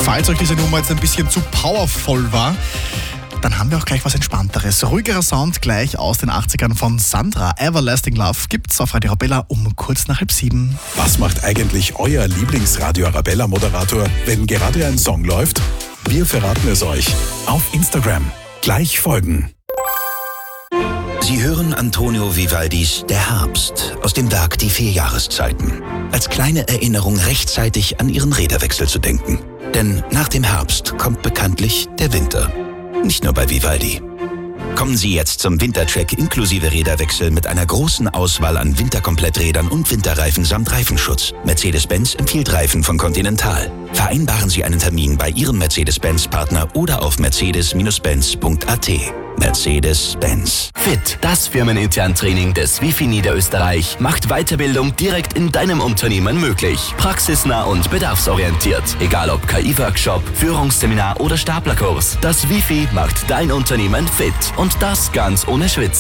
Falls euch diese Nummer jetzt ein bisschen zu powervoll war, dann haben wir auch gleich was Entspannteres. Ruhigerer Sound gleich aus den 80ern von Sandra. Everlasting Love gibt's auf Radio Arabella um kurz nach 6:30. Was macht eigentlich euer Lieblings-Radio Arabella-Moderator, wenn gerade ein Song läuft? Wir verraten es euch auf Instagram. Gleich folgen. Sie hören Antonio Vivaldis Der Herbst aus dem Werk Die 4 Jahreszeiten. Als kleine Erinnerung rechtzeitig an Ihren Räderwechsel zu denken. Denn nach dem Herbst kommt bekanntlich der Winter. Nicht nur bei Vivaldi. Kommen Sie jetzt zum Wintercheck inklusive Räderwechsel mit einer großen Auswahl an Winterkompletträdern und Winterreifen samt Reifenschutz. Mercedes-Benz empfiehlt Reifen von Continental. Vereinbaren Sie einen Termin bei Ihrem Mercedes-Benz-Partner oder auf mercedes-benz.at. Mercedes-Benz. FIT, das firmenintern Training des Wifi Niederösterreich, macht Weiterbildung direkt in deinem Unternehmen möglich. Praxisnah und bedarfsorientiert. Egal ob KI-Workshop, Führungsseminar oder Staplerkurs. Das Wifi macht dein Unternehmen fit. Und das ganz ohne Schwitzen.